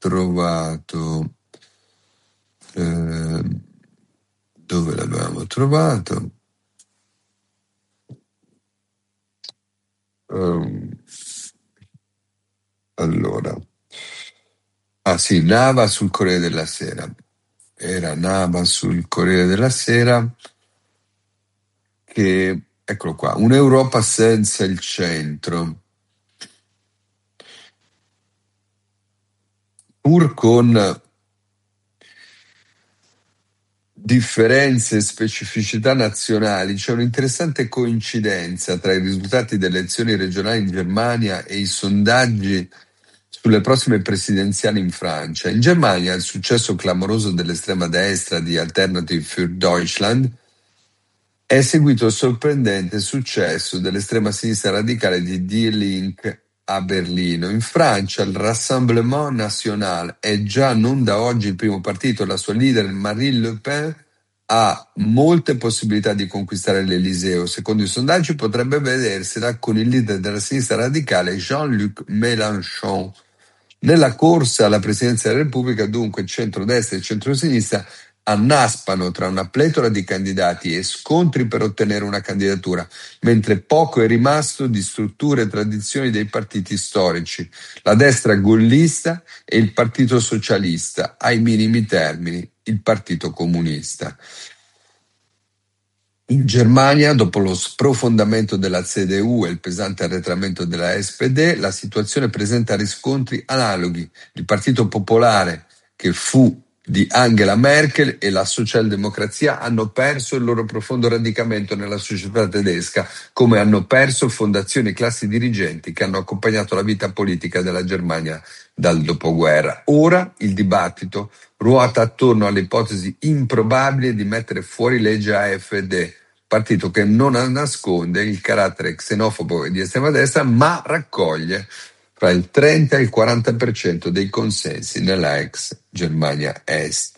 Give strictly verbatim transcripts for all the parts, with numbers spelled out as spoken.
trovato, eh, dove l'abbiamo trovato? Um, allora, ah sì, Nava sul Corriere della Sera. Era Nava sul Corriere della Sera che, eccolo qua, un'Europa senza il centro, pur con differenze e specificità nazionali, c'è un'interessante coincidenza tra i risultati delle elezioni regionali in Germania e i sondaggi sulle prossime presidenziali in Francia. In Germania il successo clamoroso dell'estrema destra di Alternative für Deutschland è seguito il sorprendente successo dell'estrema sinistra radicale di Die Linke a Berlino. In Francia il Rassemblement National è già non da oggi il primo partito, la sua leader Marine Le Pen ha molte possibilità di conquistare l'Eliseo. Secondo i sondaggi potrebbe vedersela con il leader della sinistra radicale Jean-Luc Mélenchon. Nella corsa alla presidenza della Repubblica, dunque, centrodestra e centrosinistra annaspano tra una pletora di candidati e scontri per ottenere una candidatura, mentre poco è rimasto di strutture e tradizioni dei partiti storici. La destra gollista e il Partito Socialista, ai minimi termini, il Partito Comunista. In Germania, dopo lo sprofondamento della C D U e il pesante arretramento della S P D, la situazione presenta riscontri analoghi. Il Partito Popolare, che fu di Angela Merkel, e la socialdemocrazia hanno perso il loro profondo radicamento nella società tedesca, come hanno perso fondazioni e classi dirigenti che hanno accompagnato la vita politica della Germania dal dopoguerra. Ora il dibattito ruota attorno all'ipotesi improbabile di mettere fuori legge A F D, partito che non nasconde il carattere xenofobo e di estrema destra, ma raccoglie fra il trenta e il quaranta per cento dei consensi nella ex Germania Est.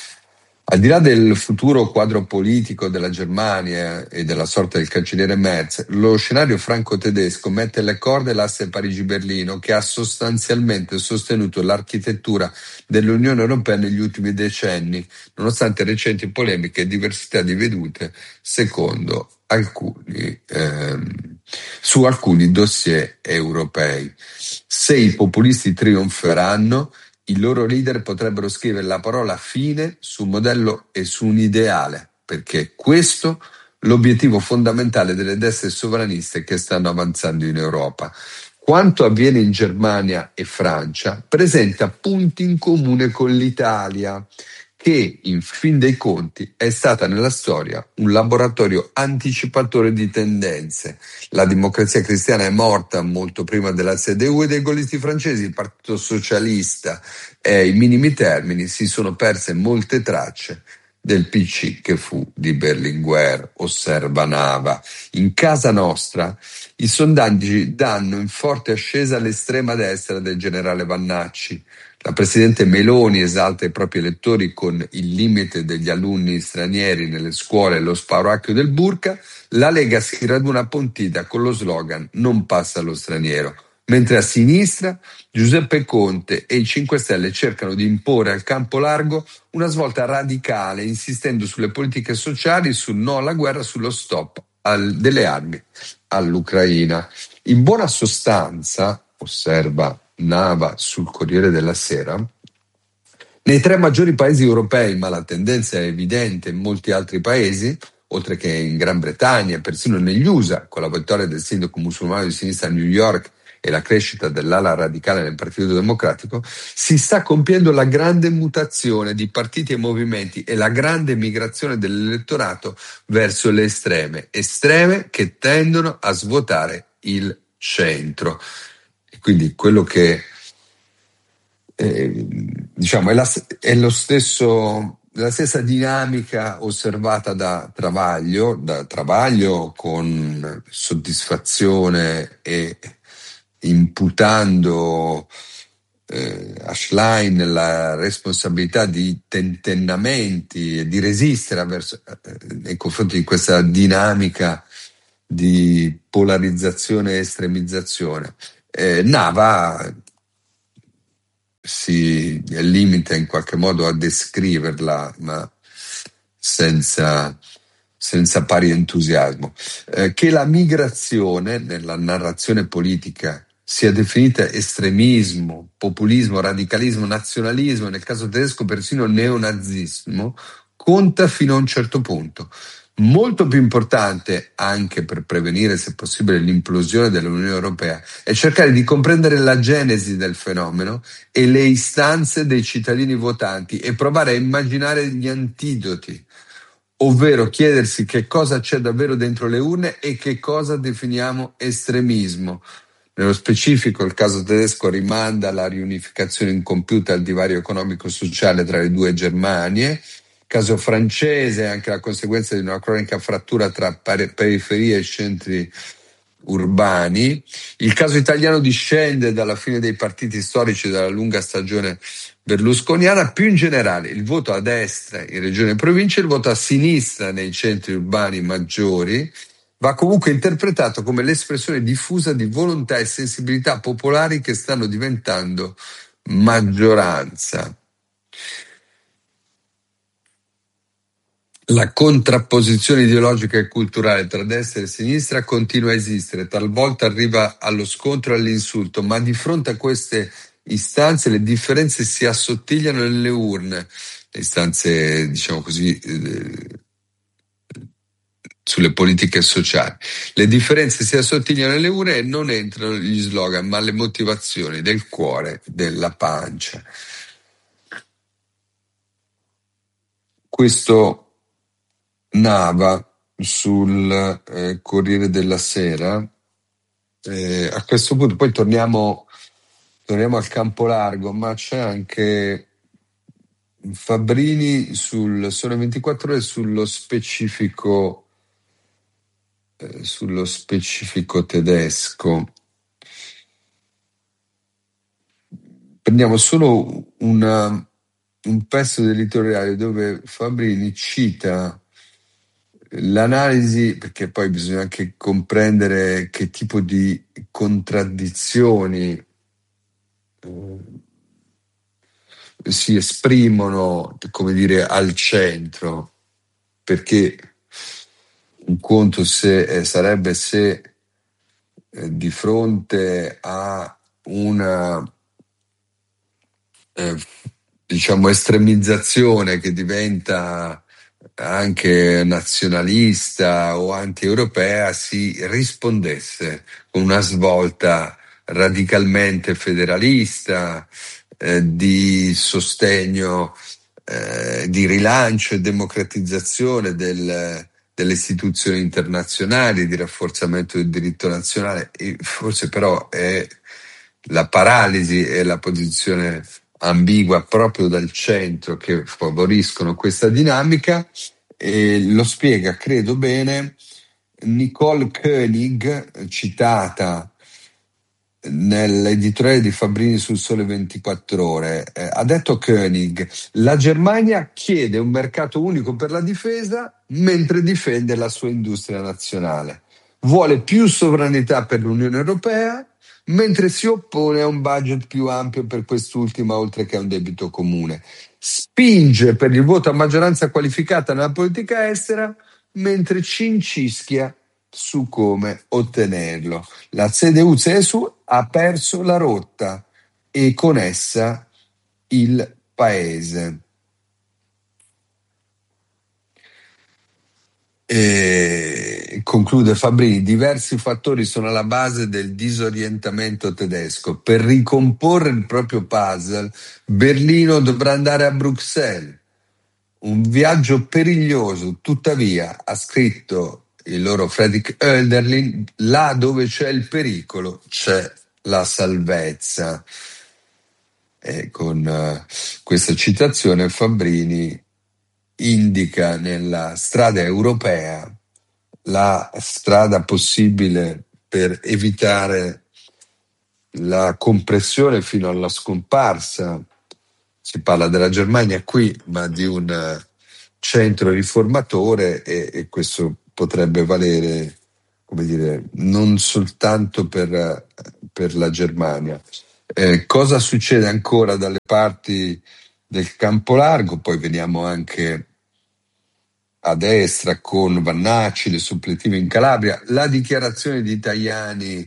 Al di là del futuro quadro politico della Germania e della sorte del cancelliere Merz, lo scenario franco-tedesco mette alle corde l'asse Parigi-Berlino, che ha sostanzialmente sostenuto l'architettura dell'Unione Europea negli ultimi decenni, nonostante recenti polemiche e diversità di vedute secondo alcuni, ehm, su alcuni dossier europei. Se i populisti trionferanno, i loro leader potrebbero scrivere la parola fine su un modello e su un ideale, perché questo è l'obiettivo fondamentale delle destre sovraniste che stanno avanzando in Europa. Quanto avviene in Germania e Francia presenta punti in comune con l'Italia, che in fin dei conti è stata nella storia un laboratorio anticipatore di tendenze. La democrazia cristiana è morta molto prima della C D U e dei golisti francesi. Il Partito Socialista è ai minimi termini, si sono perse molte tracce del P C che fu di Berlinguer, osserva Nava. In casa nostra i sondaggi danno in forte ascesa l'estrema destra del generale Vannacci. La presidente Meloni esalta i propri elettori con il limite degli alunni stranieri nelle scuole e lo spauracchio del burka. La Lega si raduna a Pontida con lo slogan "Non passa lo straniero", mentre a sinistra Giuseppe Conte e i cinque Stelle cercano di imporre al campo largo una svolta radicale, insistendo sulle politiche sociali, sul no alla guerra, sullo stop al, delle armi all'Ucraina. In buona sostanza, osserva Nava sul Corriere della Sera, nei tre maggiori paesi europei, ma la tendenza è evidente in molti altri paesi, oltre che in Gran Bretagna e persino negli U S A, con la vittoria del sindaco musulmano di sinistra a New York e la crescita dell'ala radicale nel Partito Democratico, si sta compiendo la grande mutazione di partiti e movimenti e la grande migrazione dell'elettorato verso le estreme, estreme che tendono a svuotare il centro. E quindi quello che eh, diciamo è, la, è lo stesso la stessa dinamica osservata da Travaglio, da Travaglio con soddisfazione e imputando eh, a Schlein la responsabilità di tentennamenti e di resistere verso, eh, nei confronti di questa dinamica di polarizzazione e estremizzazione. Eh, Nava si limita in qualche modo a descriverla, ma senza, senza pari entusiasmo. Eh, che la migrazione nella narrazione politica sia definita estremismo, populismo, radicalismo, nazionalismo, nel caso tedesco persino neonazismo, conta fino a un certo punto. Molto più importante, anche per prevenire, se possibile, l'implosione dell'Unione Europea, è cercare di comprendere la genesi del fenomeno e le istanze dei cittadini votanti e provare a immaginare gli antidoti, ovvero chiedersi che cosa c'è davvero dentro le urne e che cosa definiamo estremismo. Nello specifico, il caso tedesco rimanda alla riunificazione incompiuta al divario economico-sociale tra le due Germanie. Il caso francese è anche la conseguenza di una cronica frattura tra periferie e centri urbani. Il caso italiano discende dalla fine dei partiti storici e dalla lunga stagione berlusconiana. Più in generale, il voto a destra in regioni e province e il voto a sinistra nei centri urbani maggiori va comunque interpretato come l'espressione diffusa di volontà e sensibilità popolari che stanno diventando maggioranza. La contrapposizione ideologica e culturale tra destra e sinistra continua a esistere, talvolta arriva allo scontro e all'insulto, ma di fronte a queste istanze le differenze si assottigliano nelle urne, le istanze, diciamo così, eh, sulle politiche sociali. Le differenze si assottigliano nelle urne e non entrano gli slogan, ma le motivazioni del cuore, della pancia. Questo Nava sul eh, Corriere della Sera. Eh, a questo punto poi torniamo, torniamo al campo largo, ma c'è anche Fabbrini sul Sole ventiquattro Ore sullo specifico eh, sullo specifico tedesco. Prendiamo solo una, un pezzo dell'editoriale dove Fabbrini cita l'analisi, perché poi bisogna anche comprendere che tipo di contraddizioni eh, si esprimono, come dire, al centro, perché un conto se, eh, sarebbe se eh, di fronte a una eh, diciamo estremizzazione che diventa anche nazionalista o anti-europea si rispondesse con una svolta radicalmente federalista, eh, di sostegno, eh, di rilancio e democratizzazione del, delle istituzioni internazionali, di rafforzamento del diritto nazionale. E forse però è la paralisi e la posizione ambigua proprio dal centro che favoriscono questa dinamica, e lo spiega, credo bene, Nicole Koenig, citata nell'editoriale di Fabbrini sul Sole ventiquattro Ore. Eh, ha detto Koenig: la Germania chiede un mercato unico per la difesa mentre difende la sua industria nazionale. Vuole più sovranità per l'Unione Europea mentre si oppone a un budget più ampio per quest'ultima, oltre che a un debito comune. Spinge per il voto a maggioranza qualificata nella politica estera, mentre cincischia su come ottenerlo. La C D U-C S U ha perso la rotta e con essa il paese. E conclude Fabbrini: diversi fattori sono alla base del disorientamento tedesco. Per ricomporre il proprio puzzle, Berlino dovrà andare a Bruxelles. Un viaggio periglioso, tuttavia, ha scritto il loro Friedrich Hölderlin, là dove c'è il pericolo c'è la salvezza. E con uh, questa citazione Fabbrini indica nella strada europea la strada possibile per evitare la compressione fino alla scomparsa. Si parla della Germania qui, ma di un centro riformatore, e, e questo potrebbe valere, come dire, non soltanto per, per la Germania. Eh, cosa succede ancora dalle parti del campo largo? Poi veniamo anche a destra con Vannacci, le suppletive in Calabria, la dichiarazione di Tajani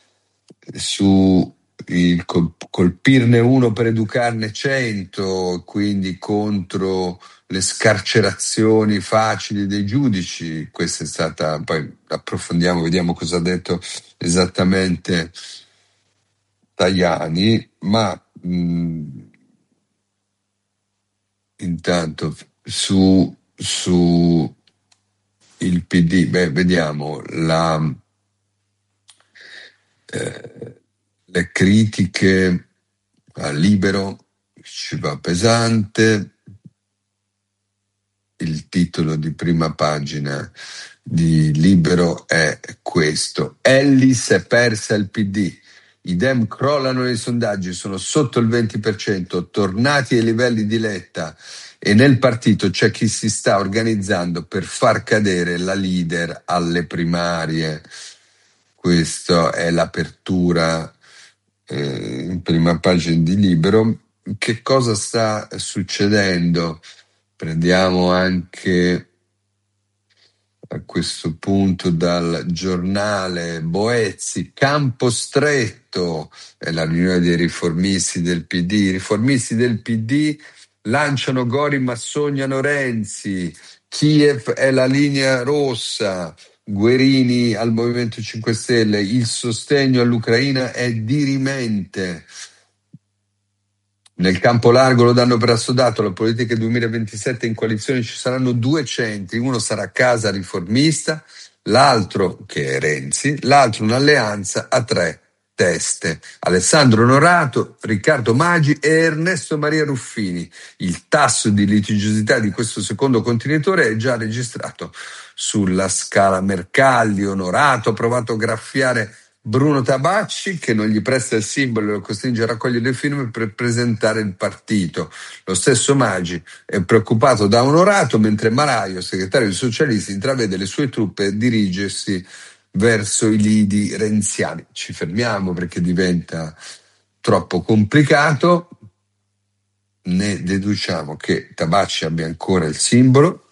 su il col- colpirne uno per educarne cento, quindi contro le scarcerazioni facili dei giudici. Questa è stata, poi approfondiamo, vediamo cosa ha detto esattamente Tajani, ma mh, intanto su, su il P D, beh, vediamo la, eh, le critiche a Libero, ci va pesante. Il titolo di prima pagina di Libero è questo: Ellis è persa il P D, i Dem crollano nei sondaggi, sono sotto il venti per cento, tornati ai livelli di Letta, e nel partito c'è chi si sta organizzando per far cadere la leader alle primarie. Questa è l'apertura eh, in prima pagina di Libero. Che cosa sta succedendo? Prendiamo anche a questo punto dal giornale Boezzi, Campo Stretto, è la riunione dei riformisti del P D. I riformisti del P D lanciano Gori ma sognano Renzi, Kiev è la linea rossa, Guerini al Movimento cinque Stelle, il sostegno all'Ucraina è dirimente. Nel campo largo lo danno per assodato, la politica duemilaventisette in coalizione ci saranno due centri, uno sarà Casa Riformista, l'altro, che è Renzi, l'altro un'alleanza a tre teste: Alessandro Onorato, Riccardo Maggi e Ernesto Maria Ruffini. Il tasso di litigiosità di questo secondo contenitore è già registrato sulla scala Mercalli. Onorato ha provato a graffiare Bruno Tabacci, che non gli presta il simbolo e lo costringe a raccogliere le firme per presentare il partito. Lo stesso Maggi è preoccupato da Onorato, mentre Maraio, segretario dei socialisti, intravede le sue truppe dirigersi verso i lidi renziani. Ci fermiamo perché diventa troppo complicato. Ne deduciamo che Tabacci abbia ancora il simbolo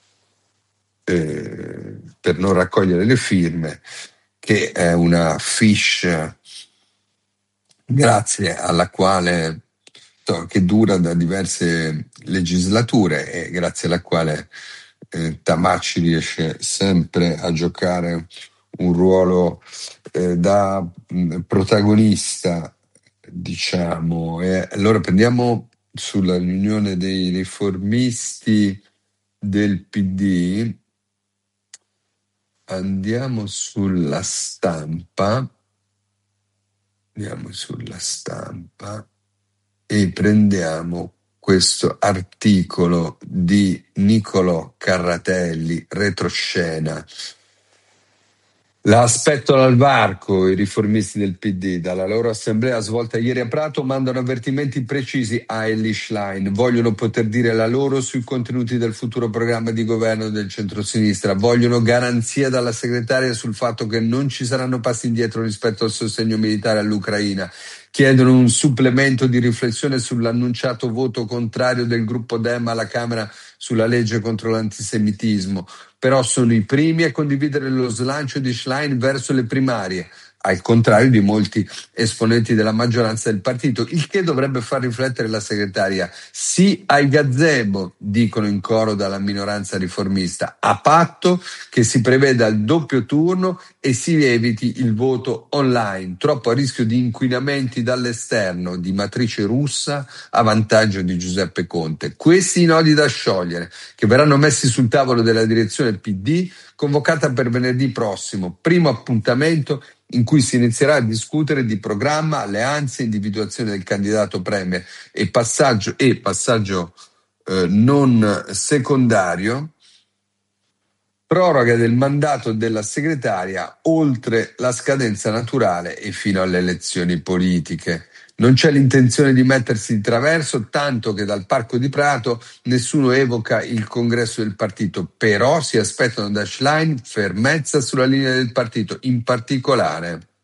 eh, per non raccogliere le firme, che è una fiche grazie alla quale che dura da diverse legislature e grazie alla quale eh, Tabacci riesce sempre a giocare un ruolo eh, da mh, protagonista, diciamo. E allora prendiamo sulla riunione dei riformisti del P D, andiamo sulla stampa, andiamo sulla stampa e prendiamo questo articolo di Niccolò Carratelli, retroscena. La aspettano al varco i riformisti del P D. Dalla loro assemblea svolta ieri a Prato mandano avvertimenti precisi a Elly Schlein. Vogliono poter dire la loro sui contenuti del futuro programma di governo del centrosinistra. Vogliono garanzia dalla segretaria sul fatto che non ci saranno passi indietro rispetto al sostegno militare all'Ucraina. Chiedono un supplemento di riflessione sull'annunciato voto contrario del gruppo Dem alla Camera sulla legge contro l'antisemitismo. Però sono i primi a condividere lo slancio di Schlein verso le primarie, al contrario di molti esponenti della maggioranza del partito, il che dovrebbe far riflettere la segretaria. Sì ai gazebo, dicono in coro dalla minoranza riformista, a patto che si preveda il doppio turno e si eviti il voto online, troppo a rischio di inquinamenti dall'esterno, di matrice russa a vantaggio di Giuseppe Conte. Questi i nodi da sciogliere, che verranno messi sul tavolo della direzione P D, convocata per venerdì prossimo, primo appuntamento in cui si inizierà a discutere di programma, alleanze, individuazione del candidato premier e passaggio, e passaggio eh, non secondario, proroga del mandato della segretaria oltre la scadenza naturale e fino alle elezioni politiche. Non c'è l'intenzione di mettersi di traverso, tanto che dal Parco di Prato nessuno evoca il congresso del partito, però si aspettano da Schlein fermezza sulla linea del partito, in particolare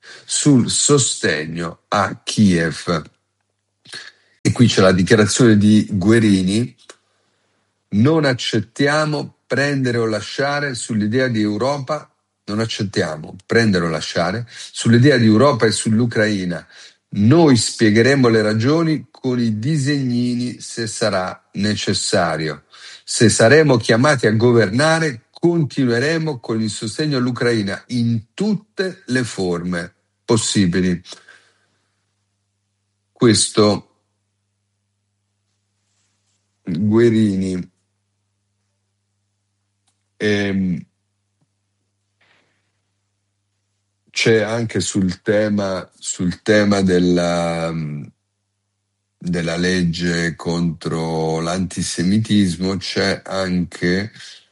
sul sostegno a Kiev. E qui c'è la dichiarazione di Guerini: non accettiamo prendere o lasciare sull'idea di Europa, non accettiamo prendere o lasciare sull'idea di Europa e sull'Ucraina. Noi spiegheremo le ragioni con i disegnini se sarà necessario. Se saremo chiamati a governare, continueremo con il sostegno all'Ucraina in tutte le forme possibili. Questo Guerini. Ehm, c'è anche sul tema, sul tema della, della legge contro l'antisemitismo, c'è anche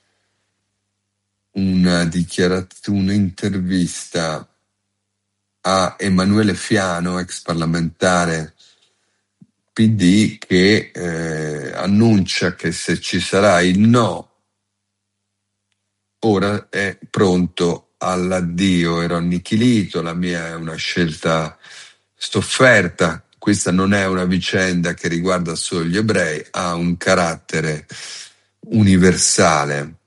una dichiarazione, un'intervista a Emanuele Fiano, ex parlamentare P D, che eh, annuncia che se ci sarà il no, ora è pronto all'addio, ero annichilito, la mia è una scelta sofferta, questa non è una vicenda che riguarda solo gli ebrei, ha un carattere universale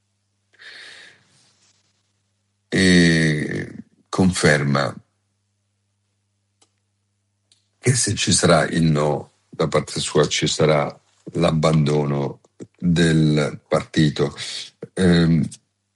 e conferma che se ci sarà il no da parte sua ci sarà l'abbandono del partito. Ehm,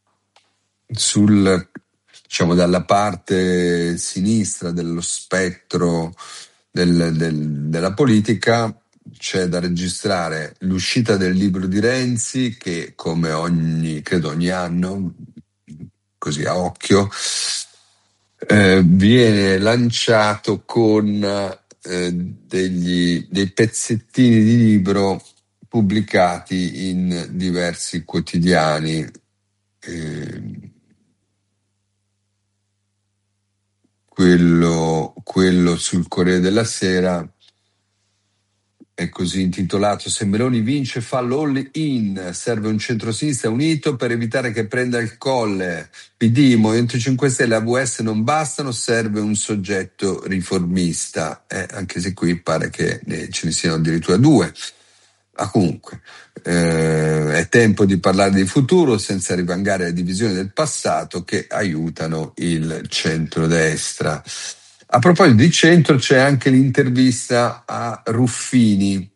sul, diciamo, dalla parte sinistra dello spettro del, del, della politica c'è da registrare l'uscita del libro di Renzi, che come ogni, credo ogni anno, così a occhio, eh, viene lanciato con eh, degli, dei pezzettini di libro pubblicati in diversi quotidiani. Eh, quello, quello sul Corriere della Sera è così intitolato: se Meloni vince fa l'all in, serve un centrosinistra unito per evitare che prenda il colle, P D, Movimento cinque Stelle, A V S non bastano, serve un soggetto riformista, eh, anche se qui pare che ne, ce ne siano addirittura due. Ah, comunque eh, è tempo di parlare di futuro senza rivangare le divisioni del passato che aiutano il centrodestra. A proposito di centro, c'è anche l'intervista a Ruffini.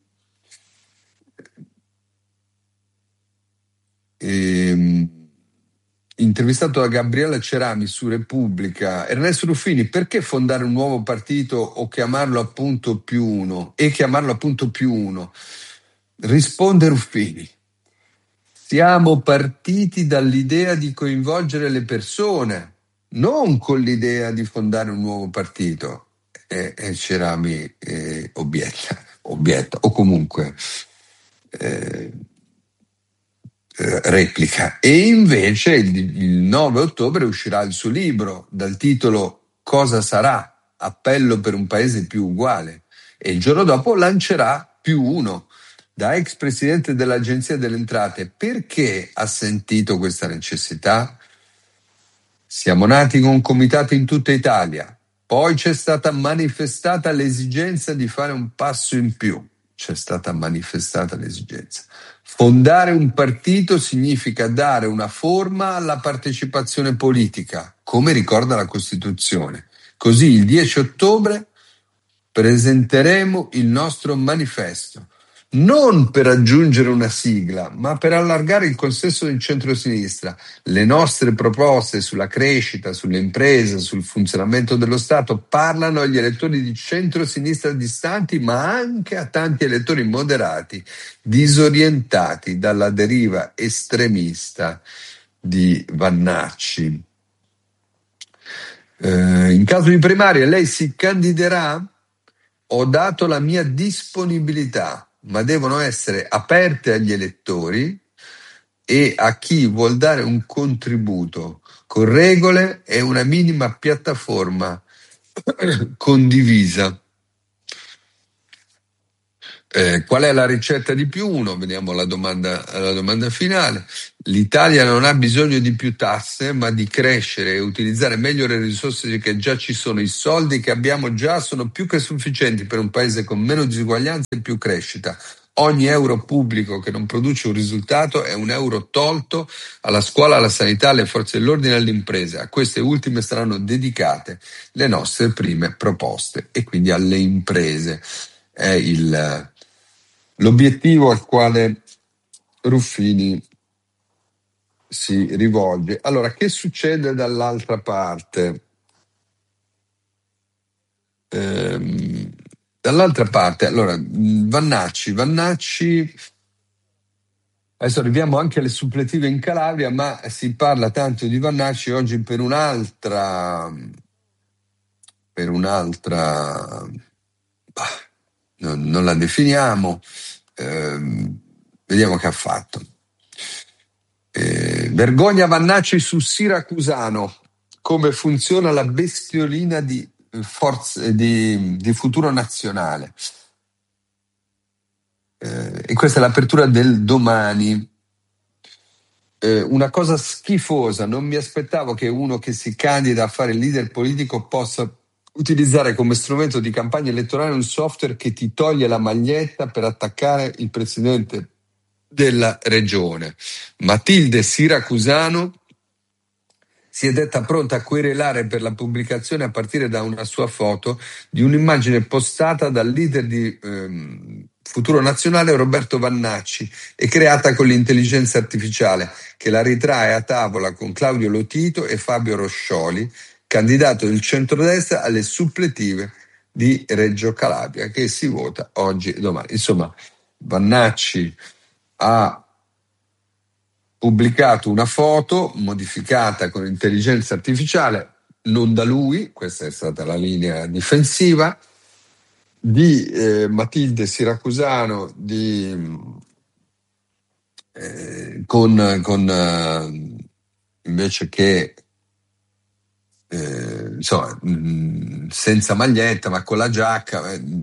Ehm, intervistato da Gabriella Cerami su Repubblica: Ernesto Ruffini, perché fondare un nuovo partito o chiamarlo appunto più uno? E chiamarlo appunto più uno? Risponde Ruffini: siamo partiti dall'idea di coinvolgere le persone, non con l'idea di fondare un nuovo partito. E, e Cerami eh, obietta, obietta, o comunque eh, eh, replica. E invece il, il nove ottobre uscirà il suo libro dal titolo Cosa sarà? Appello per un paese più uguale. E il giorno dopo lancerà Più uno. Da ex presidente dell'Agenzia delle Entrate, perché ha sentito questa necessità? Siamo nati con comitati in tutta Italia, poi c'è stata manifestata l'esigenza di fare un passo in più. C'è stata manifestata l'esigenza. Fondare un partito significa dare una forma alla partecipazione politica, come ricorda la Costituzione. Così il dieci ottobre presenteremo il nostro manifesto, non per aggiungere una sigla, ma per allargare il consenso del centro-sinistra. Le nostre proposte sulla crescita, sulle imprese, sul funzionamento dello Stato parlano agli elettori di centro-sinistra distanti, ma anche a tanti elettori moderati, disorientati dalla deriva estremista di Vannacci. Eh, in caso di primarie lei si candiderà? Ho dato la mia disponibilità, ma devono essere aperte agli elettori e a chi vuol dare un contributo con regole e una minima piattaforma condivisa. Eh, qual è la ricetta di più uno? Vediamo la domanda, la domanda finale. L'Italia non ha bisogno di più tasse, ma di crescere e utilizzare meglio le risorse che già ci sono. I soldi che abbiamo già sono più che sufficienti per un paese con meno disuguaglianze e più crescita. Ogni euro pubblico che non produce un risultato è un euro tolto alla scuola, alla sanità, alle forze dell'ordine e alle imprese. A queste ultime saranno dedicate le nostre prime proposte e quindi alle imprese. È il, l'obiettivo al quale Ruffini si rivolge. Allora, che succede dall'altra parte? Ehm, dall'altra parte, allora, Vannacci, Vannacci, adesso arriviamo anche alle suppletive in Calabria, ma si parla tanto di Vannacci oggi per un'altra, per un'altra, bah, non, non la definiamo, ehm, vediamo che ha fatto. Eh, vergogna Vannacci su Siracusano, come funziona la bestiolina di, forze, di, di Futuro Nazionale. Eh, e questa è l'apertura del Domani. Eh, una cosa schifosa, non mi aspettavo che uno che si candida a fare il leader politico possa utilizzare come strumento di campagna elettorale un software che ti toglie la maglietta per attaccare il presidente della regione. Matilde Siracusano si è detta pronta a querelare per la pubblicazione a partire da una sua foto di un'immagine postata dal leader di ehm, Futuro Nazionale Roberto Vannacci e creata con l'intelligenza artificiale che la ritrae a tavola con Claudio Lotito e Fabio Roscioli, candidato del centrodestra alle suppletive di Reggio Calabria, che si vota oggi e domani. Insomma, Vannacci ha pubblicato una foto modificata con intelligenza artificiale, non da lui, questa è stata la linea difensiva, di eh, Matilde Siracusano di, eh, con, con eh, invece che eh, insomma, mh, senza maglietta ma con la giacca, eh,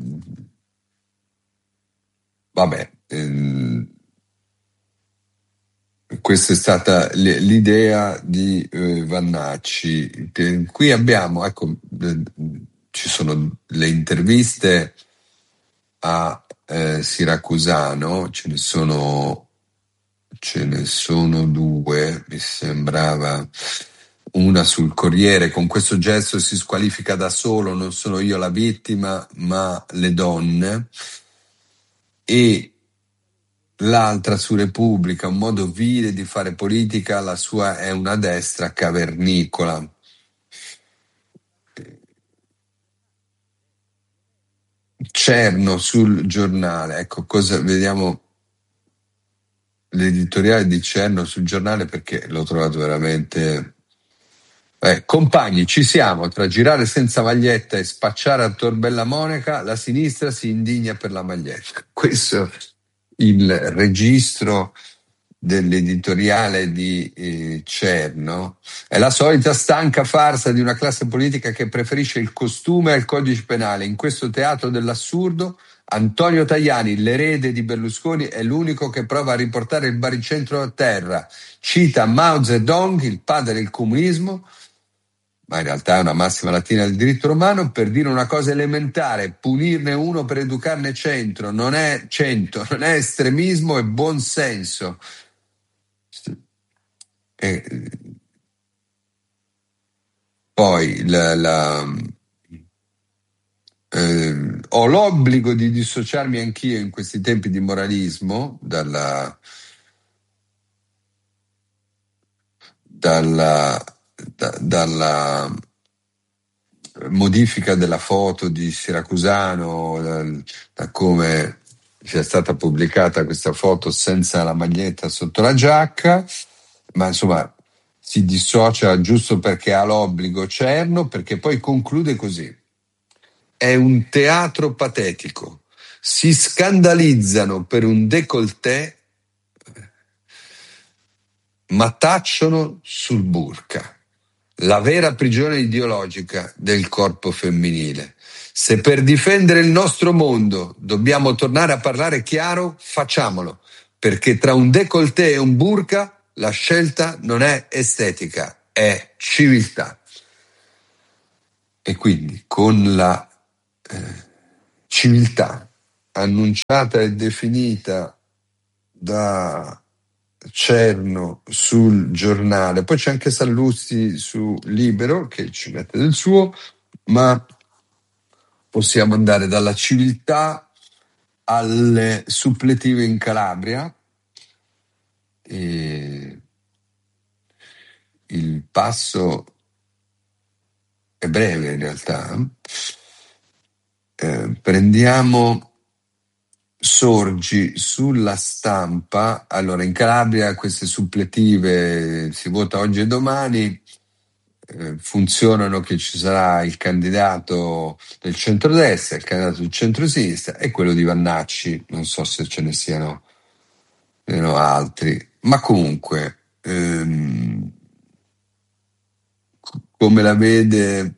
vabbè. Eh, Questa è stata l'idea di eh, Vannacci. Qui abbiamo, ecco, eh, ci sono le interviste a eh, Siracusano, ce ne sono, ce ne sono due, mi sembrava. Una sul Corriere, con questo gesto si squalifica da solo, non sono io la vittima, ma le donne. E l'altra su Repubblica, un modo vile di fare politica, la sua è una destra cavernicola. Cerno sul Giornale, ecco cosa vediamo l'editoriale di Cerno sul Giornale perché l'ho trovato veramente. Eh, compagni, ci siamo, tra girare senza maglietta e spacciare a Torbella Monaca, la sinistra si indigna per la maglietta. Questo il registro dell'editoriale di eh, Cerno. È la solita stanca farsa di una classe politica che preferisce il costume al codice penale. In questo teatro dell'assurdo, Antonio Tajani, l'erede di Berlusconi, è l'unico che prova a riportare il baricentro a terra. Cita Mao Zedong, il padre del comunismo, ma in realtà è una massima latina del diritto romano, per dire una cosa elementare: punirne uno per educarne cento, non è cento, non è estremismo, è buon senso. E poi la, la, eh, ho l'obbligo di dissociarmi anch'io in questi tempi di moralismo dalla, dalla, da, dalla modifica della foto di Siracusano, da, da come sia stata pubblicata questa foto senza la maglietta sotto la giacca, ma insomma si dissocia giusto perché ha l'obbligo Cerno, perché poi conclude così: è un teatro patetico, si scandalizzano per un décolleté ma tacciono sul burqa, la vera prigione ideologica del corpo femminile. Se per difendere il nostro mondo dobbiamo tornare a parlare chiaro, facciamolo, perché tra un décolleté e un burqa la scelta non è estetica, è civiltà. E quindi con la eh, civiltà annunciata e definita da Cerno sul giornale, poi c'è anche Sallusti su Libero che ci mette del suo, ma possiamo andare dalla civiltà alle suppletive in Calabria. E il passo è breve in realtà. Eh, prendiamo Sorgi sulla Stampa. Allora, in Calabria queste suppletive si vota oggi e domani. Eh, funzionano che ci sarà il candidato del centrodestra, il candidato del centrosinistra e quello di Vannacci. Non so se ce ne siano, siano altri, ma comunque ehm, come la vede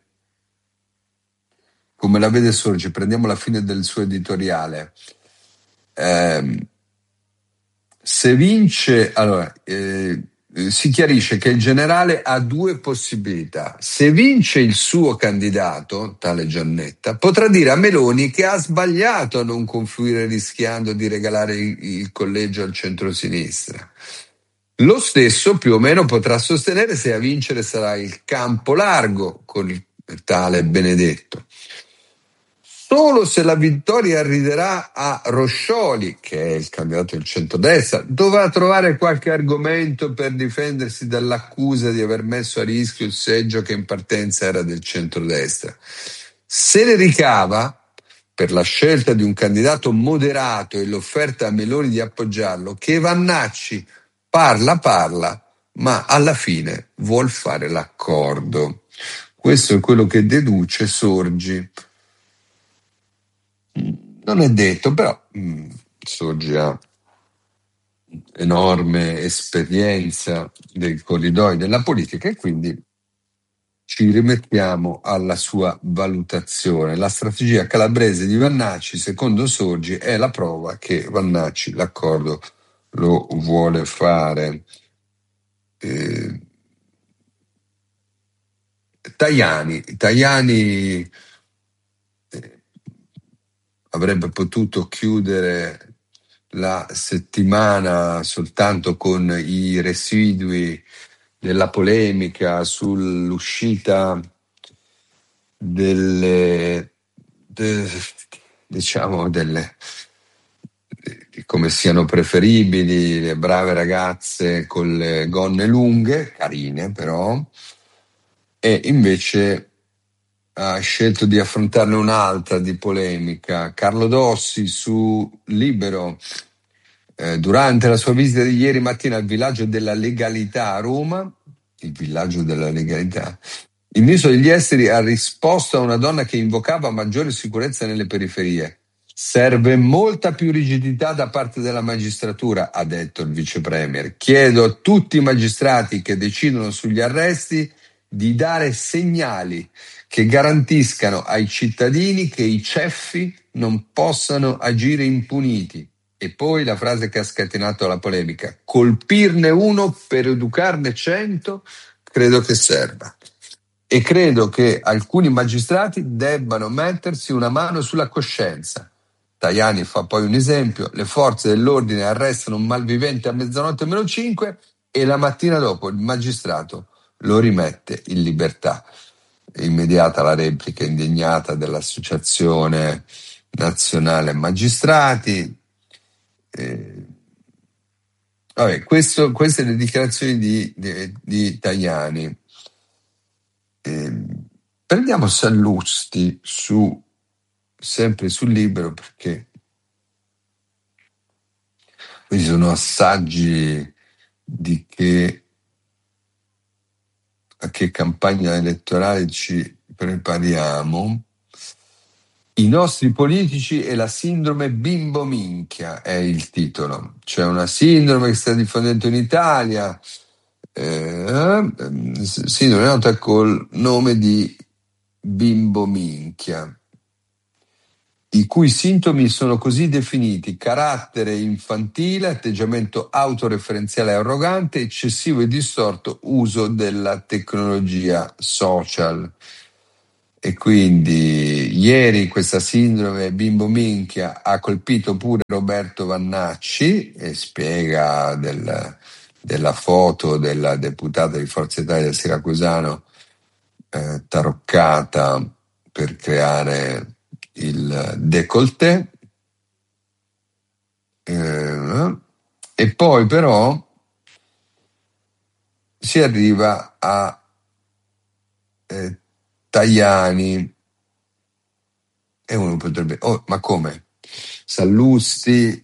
come la vede Sorgi. Prendiamo la fine del suo editoriale. Ehm, se vince, allora eh, si chiarisce che il generale ha due possibilità. Se vince il suo candidato, tale Giannetta, potrà dire a Meloni che ha sbagliato a non confluire rischiando di regalare il, il collegio al centrosinistra. Lo stesso più o meno potrà sostenere se a vincere sarà il campo largo con il tale Benedetto. Solo se la vittoria arriverà a Roscioli, che è il candidato del centrodestra, dovrà trovare qualche argomento per difendersi dall'accusa di aver messo a rischio il seggio che in partenza era del centrodestra. Se ne ricava, per la scelta di un candidato moderato e l'offerta a Meloni di appoggiarlo, che Vannacci parla parla, ma alla fine vuol fare l'accordo. Questo è quello che deduce Sorgi. Non è detto, però mh, Sorgi ha enorme esperienza dei corridoi della politica e quindi ci rimettiamo alla sua valutazione. La strategia calabrese di Vannacci, secondo Sorgi, è la prova che Vannacci l'accordo lo vuole fare. Eh, Tajani, Tajani eh, avrebbe potuto chiudere la settimana soltanto con i residui della polemica sull'uscita delle de, diciamo delle di come siano preferibili le brave ragazze con le gonne lunghe, carine però, e invece ha scelto di affrontarne un'altra di polemica. Carlo Dossi su Libero, eh, durante la sua visita di ieri mattina al villaggio della legalità a Roma, il villaggio della legalità, il ministro degli esteri ha risposto a una donna che invocava maggiore sicurezza nelle periferie. Serve molta più rigidità da parte della magistratura, ha detto il vice premier. Chiedo a tutti i magistrati che decidono sugli arresti di dare segnali che garantiscano ai cittadini che i ceffi non possano agire impuniti. E poi la frase che ha scatenato la polemica: colpirne uno per educarne cento, credo che serva. E credo che alcuni magistrati debbano mettersi una mano sulla coscienza. Tajani fa poi un esempio: le forze dell'ordine arrestano un malvivente a mezzanotte meno cinque e la mattina dopo il magistrato lo rimette in libertà. Immediata la replica indignata dell'Associazione Nazionale Magistrati. Eh, vabbè, questo, queste le dichiarazioni di, di, di Tajani. Eh, prendiamo Sallusti su, sempre sul Libero, perché questi sono assaggi di che a che campagna elettorale ci prepariamo. I nostri politici e la sindrome bimbo minchia è il titolo. C'è una sindrome che sta diffondendo in Italia, eh, sindrome nota col nome di bimbo minchia. i cui sintomi sono così definiti: carattere infantile, atteggiamento autoreferenziale e arrogante, eccessivo e distorto uso della tecnologia social. E quindi ieri questa sindrome bimbo minchia ha colpito pure Roberto Vannacci, e spiega del- della foto della deputata di Forza Italia del Siracusano eh, taroccata per creare il décolleté. Eh, e poi però si arriva a eh, Tajani, e uno potrebbe, oh, ma come? Sallusti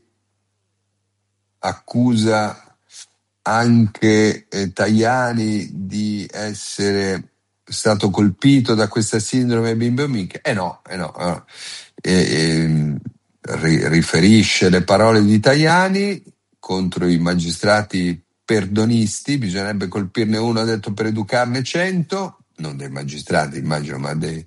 accusa anche eh, Tajani di essere stato colpito da questa sindrome bimbo minchia? Eh no, eh no, eh no. E, e, ri- riferisce le parole di Tajani contro i magistrati perdonisti: bisognerebbe colpirne uno, ha detto, per educarne cento, non dei magistrati immagino, ma dei,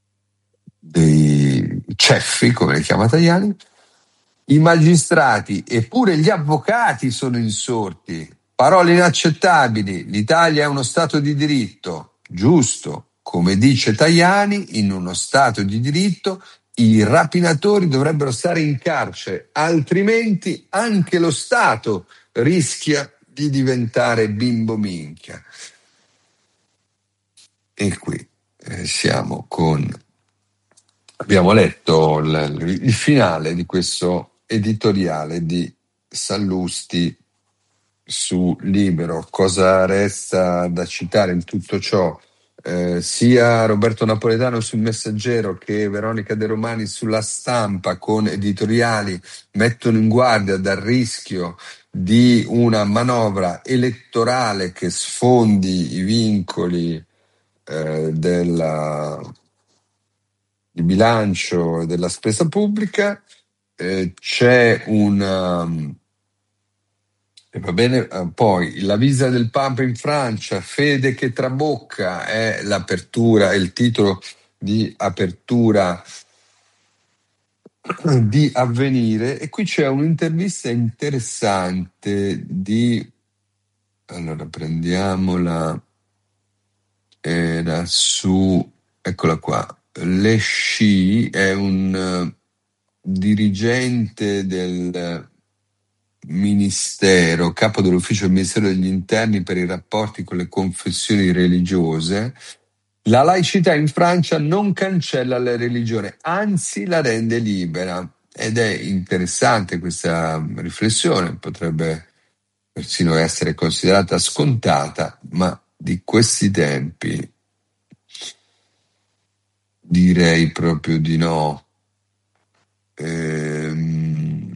dei ceffi, come li chiama Tajani. I magistrati e pure gli avvocati sono insorti. Parole inaccettabili. L'Italia è uno Stato di diritto. Giusto. Come dice Tajani, in uno Stato di diritto i rapinatori dovrebbero stare in carcere, altrimenti anche lo Stato rischia di diventare bimbo minchia. E qui eh, siamo con... Abbiamo letto il, il finale di questo editoriale di Sallusti su Libero. Cosa resta da citare in tutto ciò? Eh, sia Roberto Napoletano sul Messaggero che Veronica De Romani sulla Stampa, con editoriali, mettono in guardia dal rischio di una manovra elettorale che sfondi i vincoli eh, della, di bilancio e della spesa pubblica. Eh, c'è un um, e va bene, eh, poi la visita del Papa in Francia, fede che trabocca, è l'apertura, è il titolo di apertura di Avvenire. E qui c'è un'intervista interessante di, allora prendiamola, era su, eccola qua, Le Sci, è un eh, dirigente del Ministero, capo dell'ufficio del Ministero degli Interni per i rapporti con le confessioni religiose. La laicità in Francia non cancella la religione, anzi la rende libera. Ed è interessante questa riflessione, potrebbe persino essere considerata scontata, ma di questi tempi direi proprio di no. Ehm,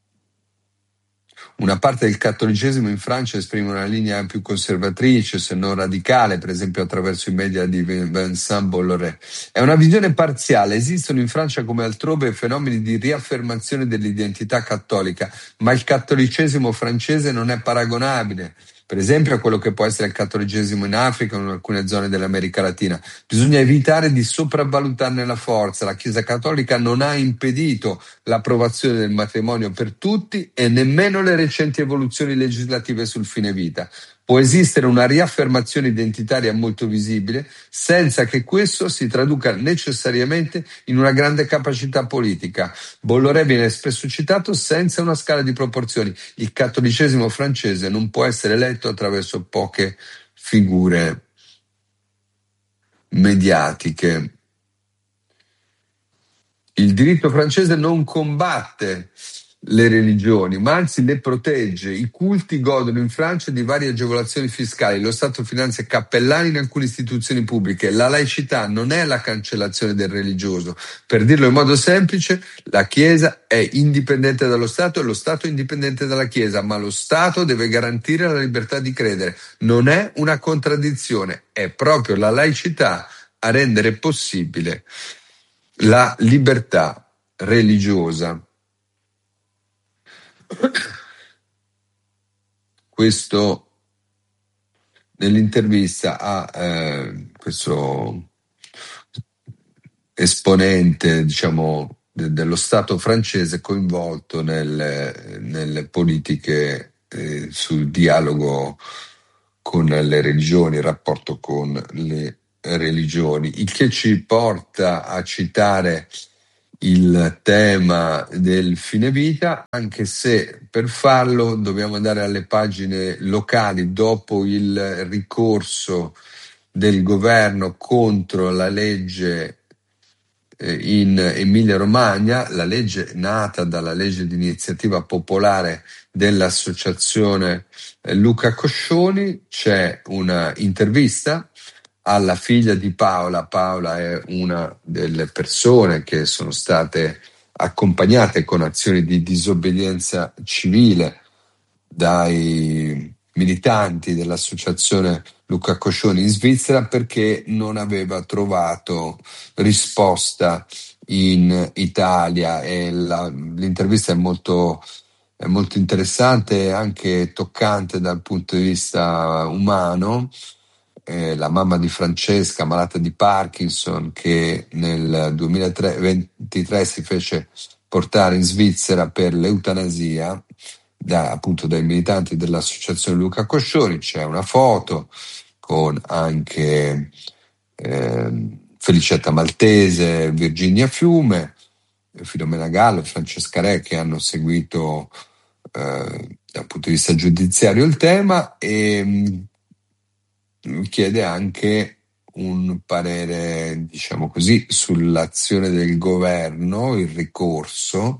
Una parte del cattolicesimo in Francia esprime una linea più conservatrice, se non radicale, per esempio attraverso i media di Vincent Bolloré. È una visione parziale. Esistono in Francia come altrove fenomeni di riaffermazione dell'identità cattolica, ma il cattolicesimo francese non è paragonabile, per esempio, a quello che può essere il cattolicesimo in Africa o in alcune zone dell'America Latina. Bisogna evitare di sopravvalutarne la forza. La Chiesa cattolica non ha impedito l'approvazione del matrimonio per tutti e nemmeno le recenti evoluzioni legislative sul fine vita. Può esistere una riaffermazione identitaria molto visibile senza che questo si traduca necessariamente in una grande capacità politica. Bolloré viene spesso citato senza una scala di proporzioni. Il cattolicesimo francese non può essere letto attraverso poche figure mediatiche. Il diritto francese non combatte le religioni, ma anzi le protegge. I culti godono in Francia di varie agevolazioni fiscali. Lo Stato finanzia cappellani in alcune istituzioni pubbliche. La laicità non è la cancellazione del religioso. Per dirlo in modo semplice, la Chiesa è indipendente dallo Stato e lo Stato è indipendente dalla Chiesa, ma lo Stato deve garantire la libertà di credere. Non è una contraddizione, è proprio la laicità a rendere possibile la libertà religiosa. Questo nell'intervista a eh, questo esponente, diciamo, de- dello Stato francese coinvolto nel- nelle politiche eh, sul dialogo con le religioni, il rapporto con le religioni, il che ci porta a citare il tema del fine vita, anche se per farlo dobbiamo andare alle pagine locali dopo il ricorso del governo contro la legge eh, in Emilia-Romagna, la legge nata dalla legge di iniziativa popolare dell'associazione eh, Luca Coscioni. C'è una intervista alla figlia di Paola. Paola è una delle persone che sono state accompagnate con azioni di disobbedienza civile dai militanti dell'associazione Luca Coscioni in Svizzera perché non aveva trovato risposta in Italia, e la- l'intervista è molto, è molto interessante e anche toccante dal punto di vista umano. Eh, la mamma di Francesca, malata di Parkinson, che nel duemilaventitré si fece portare in Svizzera per l'eutanasia da, appunto dai militanti dell'associazione Luca Coscioni. C'è una foto con anche ehm, Felicetta Maltese, Virginia Fiume, Filomena Gallo e Francesca Re, che hanno seguito eh, dal punto di vista giudiziario il tema, e mh, chiede anche un parere, diciamo così, sull'azione del governo, il ricorso.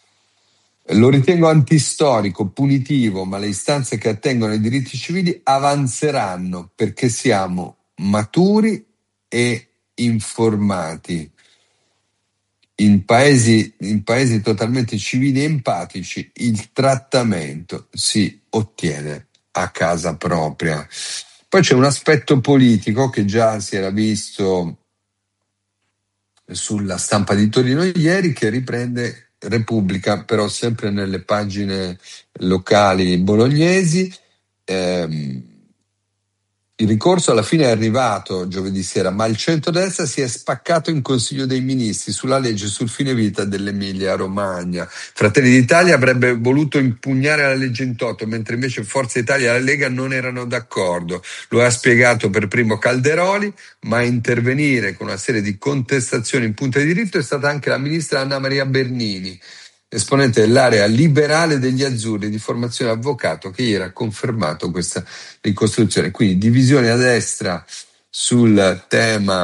Lo ritengo antistorico, punitivo, ma le istanze che attengono ai diritti civili avanzeranno perché siamo maturi e informati. In paesi, in paesi totalmente civili e empatici il trattamento si ottiene a casa propria. Poi c'è un aspetto politico che già si era visto sulla stampa di Torino ieri, che riprende Repubblica, però sempre nelle pagine locali bolognesi. Ehm, il ricorso alla fine è arrivato giovedì sera, ma il centrodestra si è spaccato in Consiglio dei Ministri sulla legge sul fine vita dell'Emilia-Romagna. Fratelli d'Italia avrebbe voluto impugnare la legge in toto, mentre invece Forza Italia e la Lega non erano d'accordo. Lo ha spiegato per primo Calderoli, ma a intervenire con una serie di contestazioni in punta di diritto è stata anche la ministra Anna Maria Bernini, esponente dell'area liberale degli azzurri, di formazione avvocato, che ieri ha confermato questa ricostruzione. Quindi divisione a destra sul tema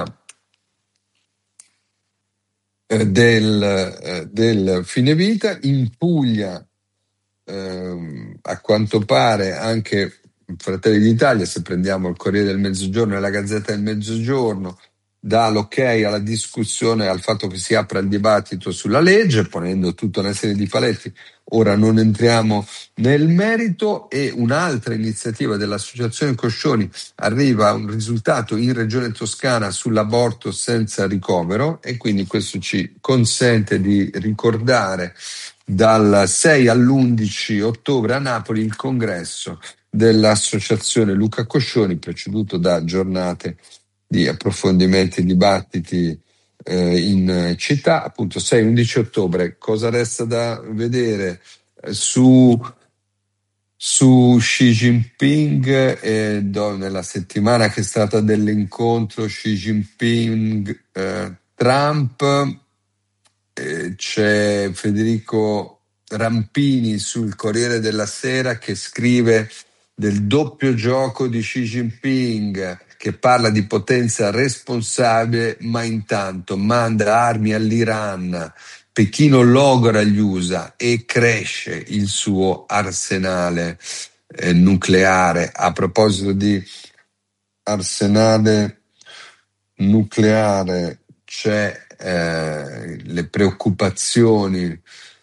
eh, del, eh, del fine vita. In Puglia, ehm, a quanto pare, anche Fratelli d'Italia, se prendiamo il Corriere del Mezzogiorno e la Gazzetta del Mezzogiorno, dà l'ok alla discussione, al fatto che si apra il dibattito sulla legge, ponendo tutta una serie di paletti. Ora non entriamo nel merito. E un'altra iniziativa dell'Associazione Coscioni arriva a un risultato in Regione Toscana sull'aborto senza ricovero, e quindi questo ci consente di ricordare dal sei all'undici ottobre a Napoli il congresso dell'Associazione Luca Coscioni, preceduto da giornate di approfondimenti e dibattiti eh, in città. Appunto sei undici ottobre. Cosa resta da vedere eh, su, su Xi Jinping, eh, do- nella settimana che è stata dell'incontro Xi Jinping eh, Trump? Eh, c'è Federico Rampini sul Corriere della Sera che scrive del doppio gioco di Xi Jinping, che parla di potenza responsabile, ma intanto manda armi all'Iran. Pechino logora gli U S A e cresce il suo arsenale eh, nucleare. A proposito di arsenale nucleare, c'è eh, le preoccupazioni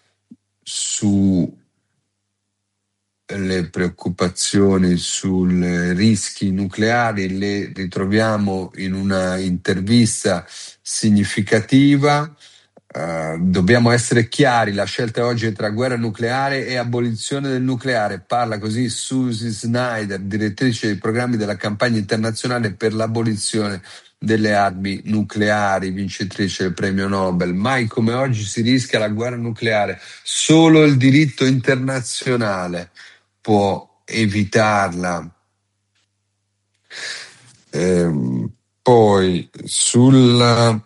su le preoccupazioni sui rischi nucleari, le ritroviamo in una intervista significativa Uh, dobbiamo essere chiari, la scelta oggi è tra guerra nucleare e abolizione del nucleare. Parla così Susie Snyder, direttrice dei programmi della campagna internazionale per l'abolizione delle armi nucleari, vincitrice del premio Nobel. Mai come oggi si rischia la guerra nucleare. Solo il diritto internazionale può evitarla. Ehm, poi sulla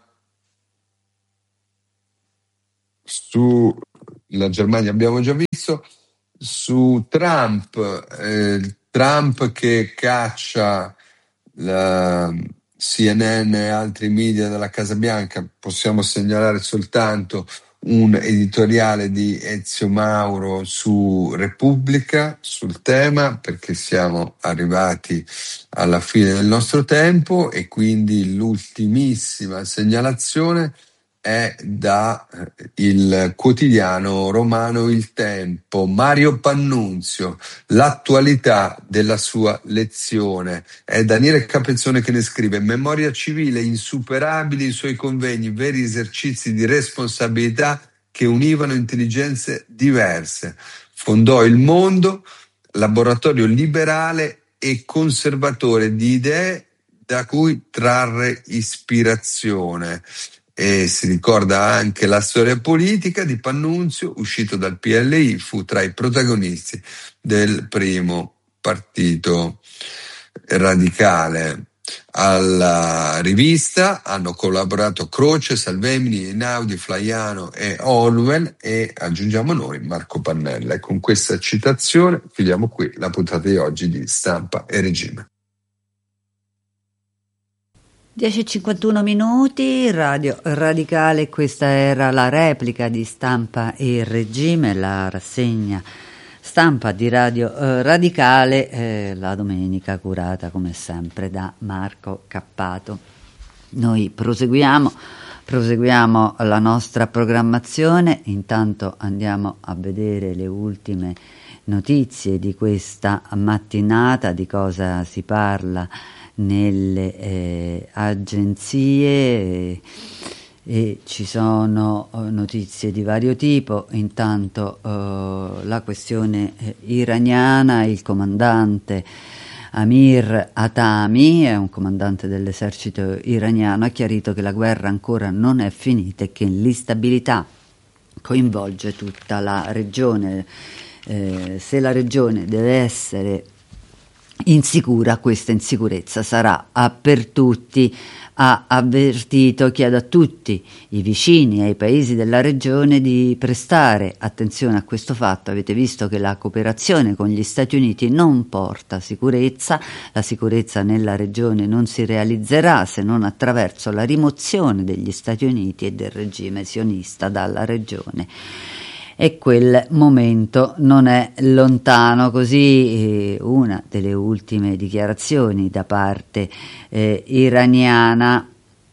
Su la Germania abbiamo già visto, su Trump, eh, Trump che caccia la C N N e altri media dalla Casa Bianca, possiamo segnalare soltanto un editoriale di Ezio Mauro su Repubblica sul tema, perché siamo arrivati alla fine del nostro tempo e quindi l'ultimissima segnalazione è da il quotidiano romano Il Tempo. Mario Pannunzio, l'attualità della sua lezione. È Daniele Capezzone che ne scrive: memoria civile, insuperabili i suoi convegni, veri esercizi di responsabilità che univano intelligenze diverse. Fondò Il Mondo, laboratorio liberale e conservatore di idee da cui trarre ispirazione. E si ricorda anche la storia politica di Pannunzio, uscito dal P L I, fu tra i protagonisti del primo partito radicale. Alla rivista hanno collaborato Croce, Salvemini, Einaudi, Flaiano e Orwell, e aggiungiamo noi Marco Pannella. E con questa citazione chiudiamo qui la puntata di oggi di Stampa e Regime. dieci e cinquantuno minuti, Radio Radicale, questa era la replica di Stampa e Regime, la rassegna stampa di Radio eh, Radicale, eh, la domenica curata come sempre da Marco Cappato. Noi proseguiamo, proseguiamo la nostra programmazione, intanto andiamo a vedere le ultime notizie di questa mattinata, di cosa si parla nelle eh, agenzie e, e ci sono eh, notizie di vario tipo. Intanto eh, la questione eh, iraniana, il comandante Amir Hatami, è un comandante dell'esercito iraniano, ha chiarito che la guerra ancora non è finita e che l'instabilità coinvolge tutta la regione. Eh, se la regione deve essere insicura, questa insicurezza sarà a per tutti, ha avvertito. Chiedo a tutti i vicini e ai paesi della regione di prestare attenzione a questo fatto. Avete visto che la cooperazione con gli Stati Uniti non porta sicurezza, la sicurezza nella regione non si realizzerà se non attraverso la rimozione degli Stati Uniti e del regime sionista dalla regione. E quel momento non è lontano. Così eh, una delle ultime dichiarazioni da parte eh, iraniana,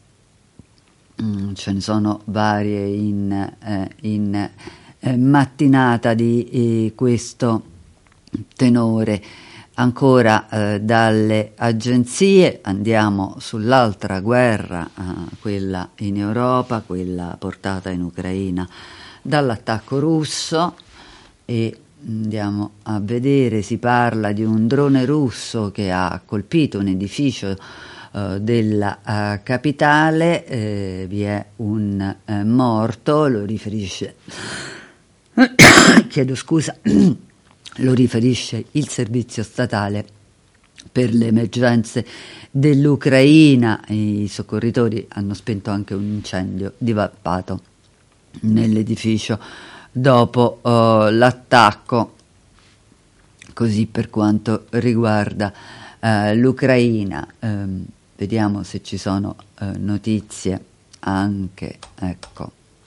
mm, ce ne sono varie in, eh, in eh, mattinata di eh, questo tenore. Ancora eh, dalle agenzie andiamo sull'altra guerra, eh, quella in Europa, quella portata in Ucraina dall'attacco russo, e andiamo a vedere, si parla di un drone russo che ha colpito un edificio uh, della uh, capitale, eh, vi è un uh, morto, lo riferisce chiedo scusa lo riferisce il servizio statale per le emergenze dell'Ucraina. I soccorritori hanno spento anche un incendio divampato nell'edificio dopo uh, l'attacco. Così per quanto riguarda uh, l'Ucraina, um, vediamo se ci sono uh, notizie anche, ecco,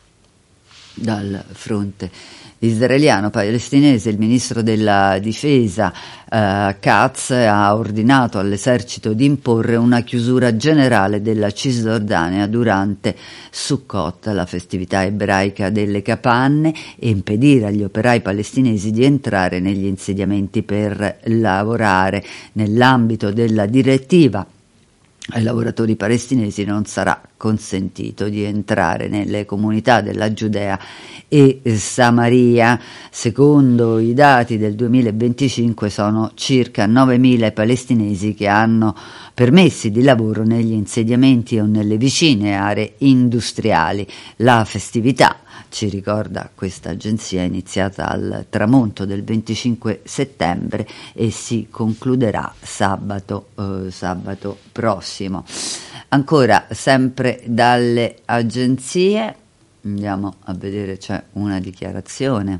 dal fronte israeliano palestinese. Il ministro della difesa eh, Katz ha ordinato all'esercito di imporre una chiusura generale della Cisgiordania durante Sukkot, la festività ebraica delle capanne, e impedire agli operai palestinesi di entrare negli insediamenti per lavorare nell'ambito della direttiva Ai lavoratori palestinesi non sarà consentito di entrare nelle comunità della Giudea e Samaria. Secondo i dati del duemilaventicinque sono circa novemila i palestinesi che hanno permessi di lavoro negli insediamenti o nelle vicine aree industriali. La festività, ci ricorda questa agenzia, è iniziata al tramonto del venticinque settembre e si concluderà sabato, eh, sabato prossimo. Ancora sempre dalle agenzie andiamo a vedere, c'è una dichiarazione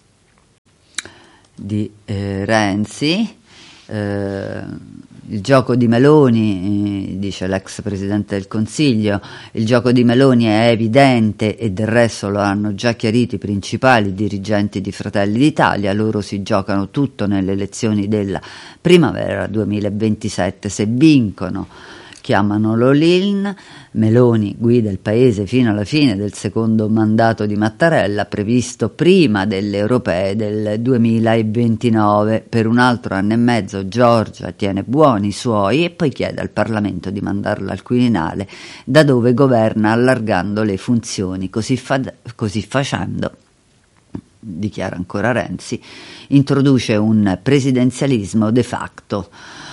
di eh, Renzi. Eh, il gioco di Meloni, eh, dice l'ex Presidente del Consiglio, il gioco di Meloni è evidente e del resto lo hanno già chiarito i principali dirigenti di Fratelli d'Italia, loro si giocano tutto nelle elezioni della primavera duemilaventisette, se vincono chiamano l'all-in. Meloni guida il paese fino alla fine del secondo mandato di Mattarella, previsto prima delle europee del duemilaventinove. Per un altro anno e mezzo Giorgia tiene buoni i suoi e poi chiede al Parlamento di mandarla al Quirinale, da dove governa allargando le funzioni. Così, fa- così facendo, dichiara ancora Renzi, introduce un presidenzialismo de facto.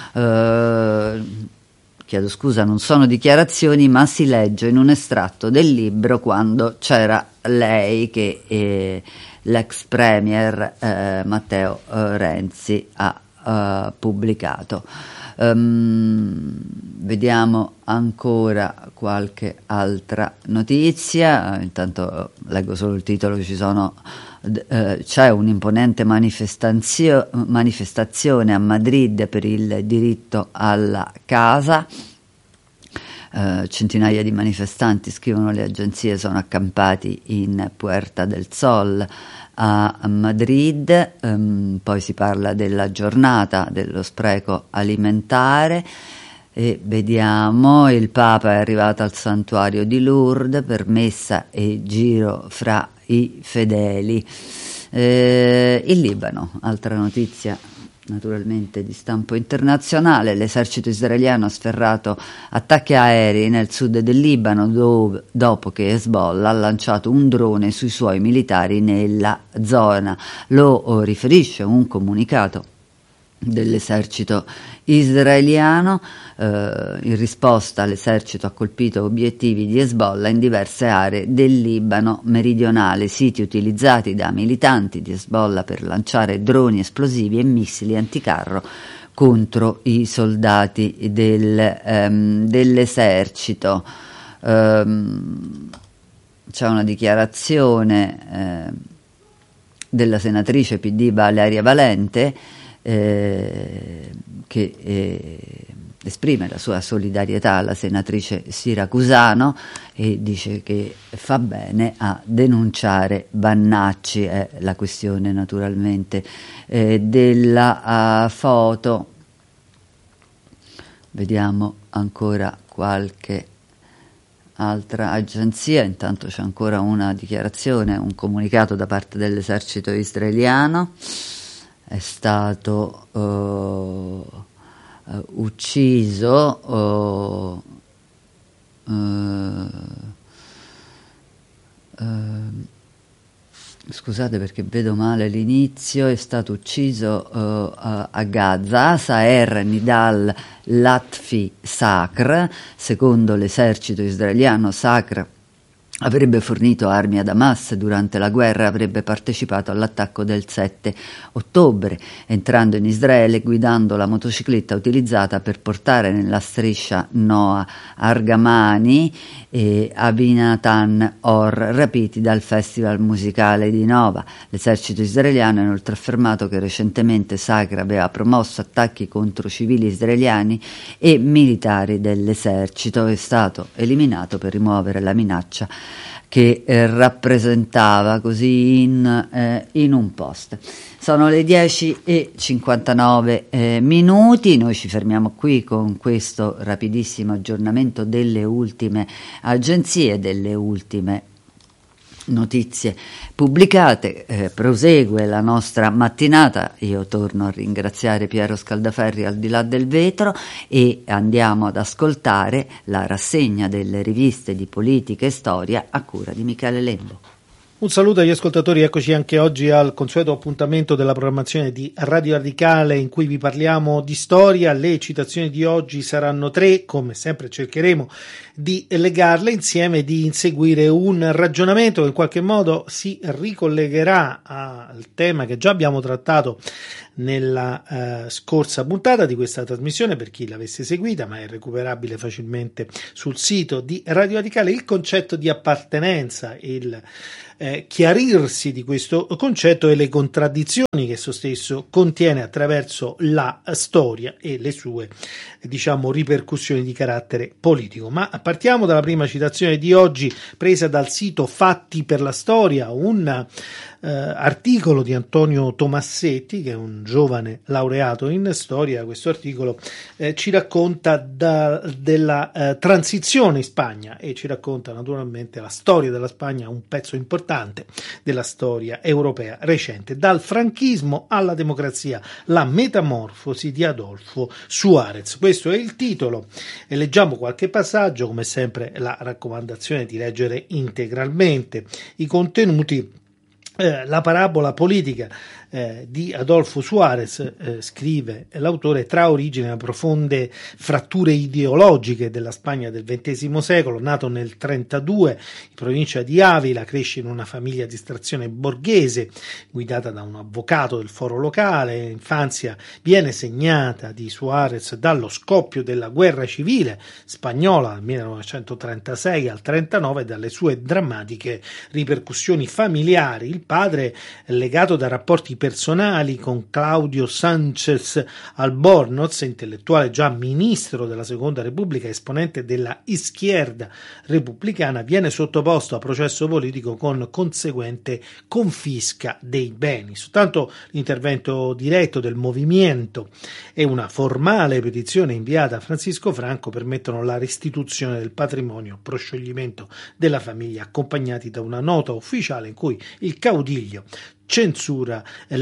Uh, Chiedo scusa, non sono dichiarazioni, ma si legge in un estratto del libro quando c'era lei che eh, l'ex premier eh, Matteo eh, Renzi ha eh, pubblicato. Um, vediamo ancora qualche altra notizia. Intanto leggo solo il titolo, ci sono Uh, c'è un'imponente manifestazio- manifestazione a Madrid per il diritto alla casa. Uh, centinaia di manifestanti, scrivono le agenzie, sono accampati in Puerta del Sol a Madrid. Um, poi si parla della giornata dello spreco alimentare. E vediamo, il Papa è arrivato al santuario di Lourdes per messa e giro fra i fedeli. Eh, il Libano, altra notizia naturalmente di stampo internazionale, l'esercito israeliano ha sferrato attacchi aerei nel sud del Libano dove, dopo che Hezbollah ha lanciato un drone sui suoi militari nella zona. Lo riferisce un comunicato dell'esercito israeliano. Eh, in risposta l'esercito ha colpito obiettivi di Hezbollah in diverse aree del Libano meridionale, siti utilizzati da militanti di Hezbollah per lanciare droni esplosivi e missili anticarro contro i soldati del, ehm, dell'esercito. Ehm, c'è una dichiarazione eh, della senatrice P D Valeria Valente Eh, che eh, esprime la sua solidarietà alla senatrice Siracusano e dice che fa bene a denunciare Vannacci. È la questione naturalmente eh, della uh, foto. Vediamo ancora qualche altra agenzia. Intanto c'è ancora una dichiarazione, un comunicato da parte dell'esercito israeliano. È stato uh, uh, ucciso uh, uh, uh, scusate perché vedo male l'inizio. È stato ucciso uh, a, a Gaza Saer Nidal Latfi Sakr. Secondo l'esercito israeliano, Sakr avrebbe fornito armi ad Hamas durante la guerra e avrebbe partecipato all'attacco del sette ottobre, entrando in Israele guidando la motocicletta utilizzata per portare nella striscia Noah Argamani e Avinatan Or, rapiti dal festival musicale di Nova. L'esercito israeliano ha inoltre affermato che recentemente Sakr aveva promosso attacchi contro civili israeliani e militari dell'esercito. È stato eliminato per rimuovere la minaccia che eh, rappresentava, così in, eh, in un post. Sono le dieci e cinquantanove eh, minuti, noi ci fermiamo qui con questo rapidissimo aggiornamento delle ultime agenzie, delle ultime notizie pubblicate. Eh, prosegue la nostra mattinata. Io torno a ringraziare Piero Scaldaferri al di là del vetro e andiamo ad ascoltare la rassegna delle riviste di politica e storia a cura di Michele Lembo. Un saluto agli ascoltatori, eccoci anche oggi al consueto appuntamento della programmazione di Radio Radicale in cui vi parliamo di storia. Le citazioni di oggi saranno tre, come sempre cercheremo di legarle insieme, di inseguire un ragionamento che in qualche modo si ricollegherà al tema che già abbiamo trattato nella eh, scorsa puntata di questa trasmissione, per chi l'avesse seguita, ma è recuperabile facilmente sul sito di Radio Radicale. Il concetto di appartenenza, il eh, chiarirsi di questo concetto e le contraddizioni che esso stesso contiene attraverso la storia e le sue, diciamo, ripercussioni di carattere politico. Ma partiamo dalla prima citazione di oggi, presa dal sito Fatti per la Storia, un eh, articolo di Antonio Tomassetti, che è un giovane laureato in storia. Questo articolo eh, ci racconta da, della eh, transizione in Spagna e ci racconta naturalmente la storia della Spagna, un pezzo importante della storia europea recente, dal franchismo alla democrazia, la metamorfosi di Adolfo Suarez. Questo è il titolo e leggiamo qualche passaggio, come sempre la raccomandazione di leggere integralmente i contenuti. Eh, la parabola politica eh, di Adolfo Suarez, eh, scrive l'autore, tra origine da profonde fratture ideologiche della Spagna del ventesimo secolo. Nato nel trentadue in provincia di Avila, cresce in una famiglia di estrazione borghese guidata da un avvocato del foro locale. L'infanzia viene segnata di Suarez dallo scoppio della guerra civile spagnola dal millenovecentotrentasei al trentanove e dalle sue drammatiche ripercussioni familiari. Il padre, legato da rapporti personali con Claudio Sánchez Albornoz, intellettuale già ministro della Seconda Repubblica, esponente della Izquierda Repubblicana, viene sottoposto a processo politico con conseguente confisca dei beni. Soltanto l'intervento diretto del movimento e una formale petizione inviata a Francisco Franco permettono la restituzione del patrimonio, proscioglimento della famiglia, accompagnati da una nota ufficiale in cui il caudiglio censura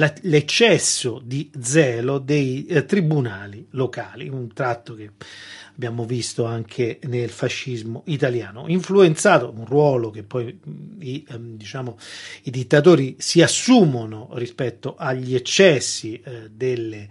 l'eccesso di zelo dei eh, tribunali locali, un tratto che abbiamo visto anche nel fascismo italiano. Influenzato, un ruolo che poi i, ehm, diciamo, i dittatori si assumono rispetto agli eccessi eh, delle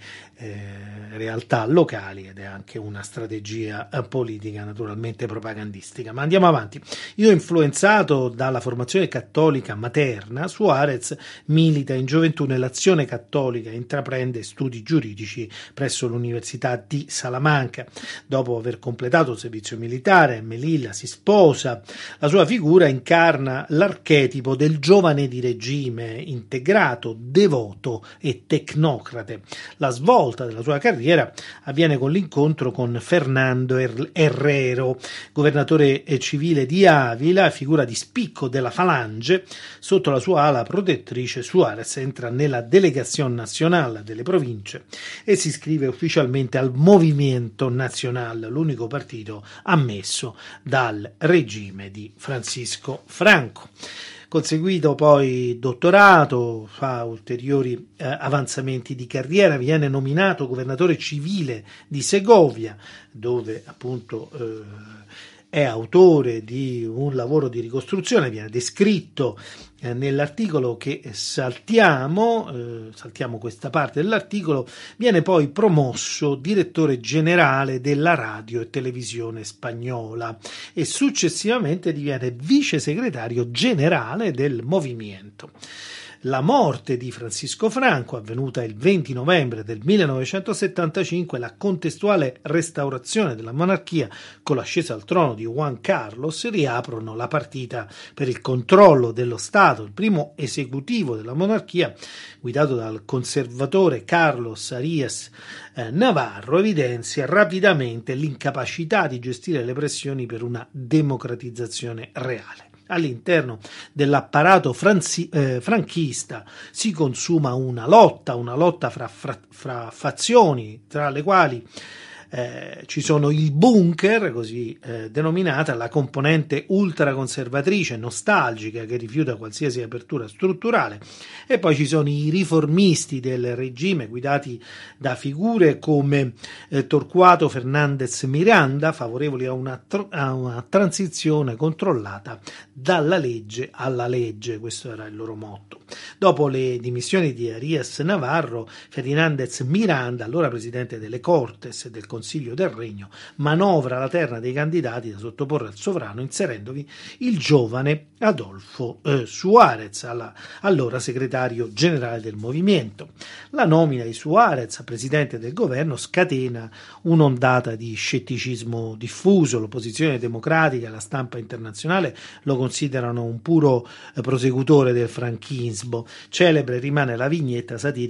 eh, realtà locali, ed è anche una strategia eh, politica, naturalmente propagandistica. Ma andiamo avanti. Io, influenzato dalla formazione cattolica materna, Suarez milita in gioventù nell'Azione Cattolica e intraprende studi giuridici presso l'Università di Salamanca. Dopo aver completato il servizio militare, Melilla si sposa. La sua figura incarna l'archetipo del giovane di regime, integrato, devoto e tecnocrate. La svolta della sua carriera avviene con l'incontro con Fernando Herrero, governatore civile di Avila, figura di spicco della Falange. Sotto la sua ala protettrice, Suarez entra nella Delegación Nacional delle province e si iscrive ufficialmente al Movimiento Nacional, l'unico partito ammesso dal regime di Francisco Franco. Conseguito poi dottorato, fa ulteriori eh, avanzamenti di carriera, viene nominato governatore civile di Segovia, dove appunto eh, è autore di un lavoro di ricostruzione. Viene descritto eh, nell'articolo che saltiamo, eh, saltiamo questa parte dell'articolo. Viene poi promosso direttore generale della radio e televisione spagnola e successivamente diviene vice segretario generale del movimento. La morte di Francisco Franco, avvenuta il venti novembre del millenovecentosettantacinque, la contestuale restaurazione della monarchia con l'ascesa al trono di Juan Carlos riaprono la partita per il controllo dello Stato. Il primo esecutivo della monarchia, guidato dal conservatore Carlos Arias eh, Navarro, evidenzia rapidamente l'incapacità di gestire le pressioni per una democratizzazione reale. All'interno dell'apparato franzi, eh, franchista si consuma una lotta, una lotta fra, fra, fra fazioni, tra le quali Eh, ci sono il bunker, così eh, denominata, la componente ultraconservatrice, nostalgica, che rifiuta qualsiasi apertura strutturale, e poi ci sono i riformisti del regime, guidati da figure come eh, Torquato Fernandez Miranda, favorevoli a una, tr- a una transizione controllata dalla legge alla legge. Questo era il loro motto. Dopo le dimissioni di Arias Navarro, Fernandez Miranda, allora presidente delle Cortes e del Consiglio del Regno, manovra la terna dei candidati da sottoporre al sovrano, inserendovi il giovane Adolfo eh, Suarez, alla, allora segretario generale del movimento. La nomina di Suarez a presidente del governo scatena un'ondata di scetticismo diffuso. L'opposizione democratica e la stampa internazionale lo considerano un puro eh, prosecutore del franchismo. Celebre rimane la vignetta satirica